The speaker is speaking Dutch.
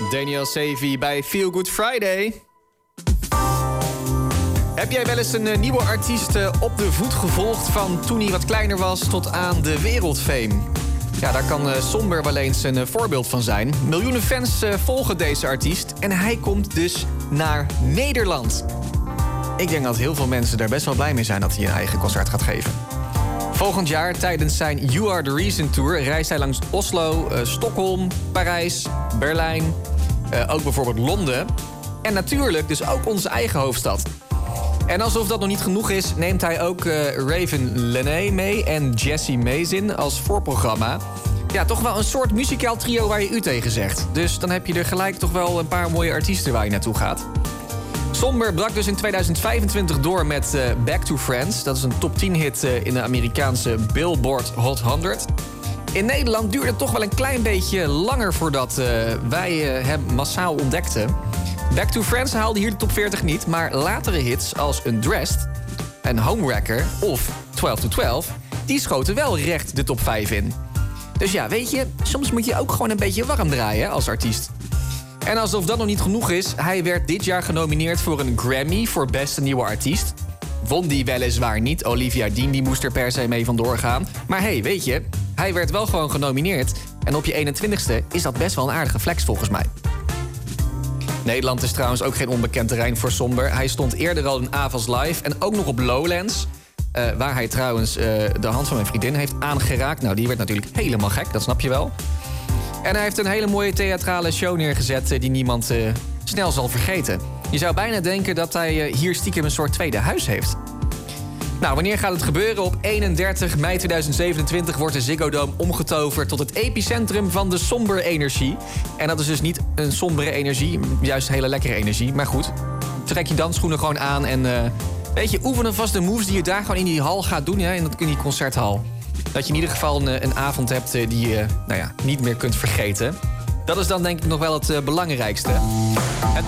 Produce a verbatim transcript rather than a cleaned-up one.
Daniel Savy bij Feel Good Friday. Heb jij wel eens een uh, nieuwe artiest uh, op de voet gevolgd... van toen hij wat kleiner was tot aan de wereldfame? Ja, daar kan uh, Somber wel eens een uh, voorbeeld van zijn. Miljoenen fans uh, volgen deze artiest en hij komt dus naar Nederland. Ik denk dat heel veel mensen daar best wel blij mee zijn... dat hij een eigen concert gaat geven. Volgend jaar tijdens zijn You Are The Reason Tour... reist hij langs Oslo, uh, Stockholm, Parijs, Berlijn... Uh, ook bijvoorbeeld Londen. En natuurlijk dus ook onze eigen hoofdstad. En alsof dat nog niet genoeg is... neemt hij ook uh, Raven Lené mee en Jessie Mazin als voorprogramma. Ja, toch wel een soort muzikaal trio waar je u tegen zegt. Dus dan heb je er gelijk toch wel een paar mooie artiesten waar je naartoe gaat. Somber brak dus in tweeduizend vijfentwintig door met uh, Back to Friends. Dat is een top tien hit uh, in de Amerikaanse Billboard Hot honderd. In Nederland duurde het toch wel een klein beetje langer voordat uh, wij uh, hem massaal ontdekten. Back to Friends haalde hier de top veertig niet, maar latere hits als Undressed en Homewrecker of twaalf to twaalf... die schoten wel recht de top vijf in. Dus ja, weet je, soms moet je ook gewoon een beetje warm draaien als artiest. En alsof dat nog niet genoeg is, hij werd dit jaar genomineerd voor een Grammy voor beste nieuwe artiest. Won die weliswaar niet, Olivia Dean die moest er per se mee vandoor gaan. Maar hey, weet je, hij werd wel gewoon genomineerd. En op je eenentwintigste is dat best wel een aardige flex volgens mij. Nederland is trouwens ook geen onbekend terrein voor Somber. Hij stond eerder al in Avals Live en ook nog op Lowlands. Uh, waar hij trouwens uh, de hand van mijn vriendin heeft aangeraakt. Nou, die werd natuurlijk helemaal gek, dat snap je wel. En hij heeft een hele mooie theatrale show neergezet... Uh, die niemand uh, snel zal vergeten. Je zou bijna denken dat hij uh, hier stiekem een soort tweede huis heeft. Nou, wanneer gaat het gebeuren? Op eenendertig mei tweeduizend zevenentwintig wordt de Ziggo Dome omgetoverd... tot het epicentrum van de somber energie. En dat is dus niet een sombere energie, juist hele lekkere energie. Maar goed, trek je dansschoenen gewoon aan en... Uh, weet je, oefenen vast de moves die je daar gewoon in die hal gaat doen... Ja, in, in die concerthal. Dat je in ieder geval een, een avond hebt uh, die je nou ja, niet meer kunt vergeten. Dat is dan denk ik nog wel het uh, belangrijkste. Het